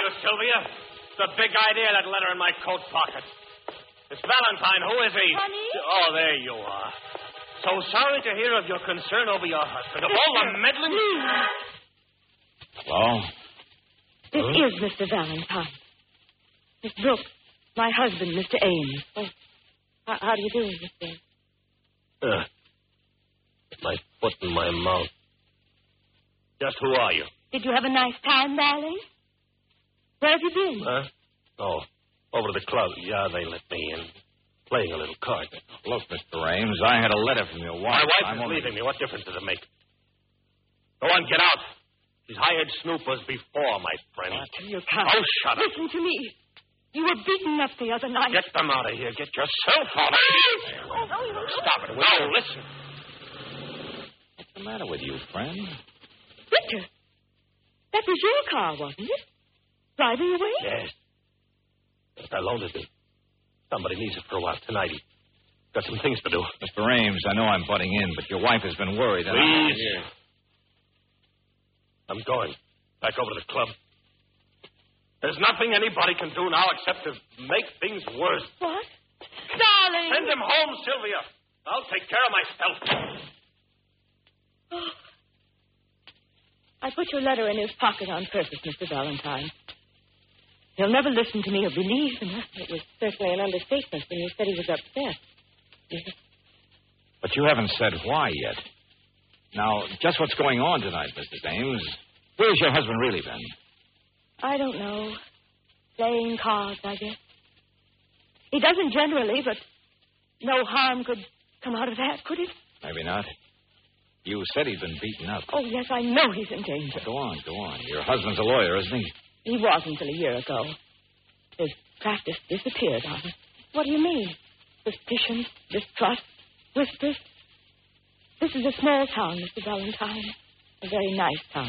you, Sylvia? The big idea, that letter in my coat pocket. Miss Valentine, who is he? Honey? Oh, there you are. So sorry to hear of your concern over your husband. Of all the meddling... Hello? This is Mr. Valentine. Miss Brooks, my husband, Mr. Ames. Oh, how do you do, Mr. Ames? My foot in my mouth. Just who are you? Did you have a nice time, darling? Where have you been? Huh? Oh, over to the club. Yeah, they let me in. Playing a little card. Look, Mr. Ames, I had a letter from your wife. My wife is leaving me. What difference does it make? Go on, get out. She's hired snoopers before, my friend. You can't. Oh, shut up. Listen to me. You were beaten up the other night. Get them out of here. Get yourself out of here. Stop it. No, listen. What's the matter with you, friend? Victor, that was your car, wasn't it? Driving away? Yes. But I loaned it to him. Somebody needs it for a while tonight. He's got some things to do. Mr. Ames, I know I'm butting in, but your wife has been worried. Please. I'm going back over to the club. There's nothing anybody can do now except to make things worse. What? Darling! Send him home, Sylvia. I'll take care of myself. Oh. I put your letter in his pocket on purpose, Mr. Valentine. He'll never listen to me or believe me. It was certainly an understatement when you said he was upset. Yes. But you haven't said why yet. Now, just what's going on tonight, Mrs. Ames? Where's your husband really been? I don't know. Playing cards, I guess. He doesn't generally, but no harm could come out of that, could it? Maybe not. You said he'd been beaten up. Oh, yes, I know he's in danger. Go on. Your husband's a lawyer, isn't he? He was until a year ago. His practice disappeared on him. What do you mean? Suspicion, distrust, whispers. This is a small town, Mr. Valentine. A very nice town.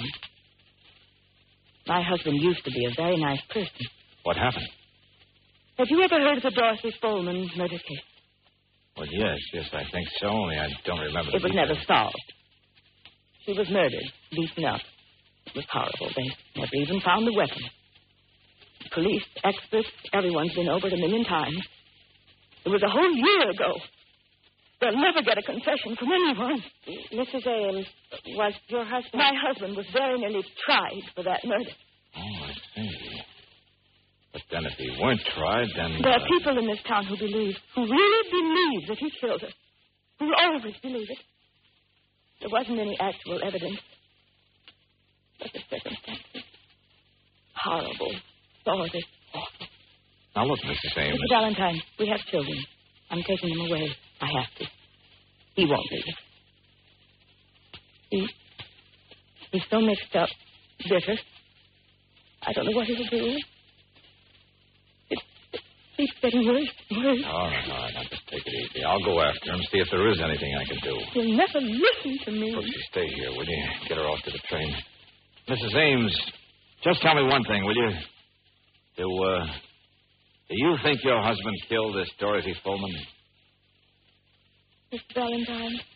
My husband used to be a very nice person. What happened? Have you ever heard of the Dorothy Spolman murder case? Well, yes, I think so, only I don't remember the It was details. never solved. She was murdered, beaten up. It was horrible. They never even found the weapon. Police, experts, everyone's been over it 1,000,000 times. It was a whole year ago. They'll never get a confession from anyone. Mrs. Ames, was your husband... My husband was very nearly tried for that murder. Oh, I see. But then if he weren't tried, then... There are people in this town who really believe that he killed her. Who will always believe it. There wasn't any actual evidence. But the circumstances. Horrible. Sordid. Awful. Now, look, Mrs. Ames. Mr. Valentine, we have children. I'm taking them away. I have to. He won't leave. He's so mixed up, bitter. I don't know what he'll do. It keeps getting worse and worse. All right. Now just take it easy. I'll go after him, see if there is anything I can do. He'll never listen to me. Look, you stay here, will you? Get her off to the train. Mrs. Ames, just tell me one thing, will you? Do you think your husband killed this Dorothy Spolman? Mr. Valentine,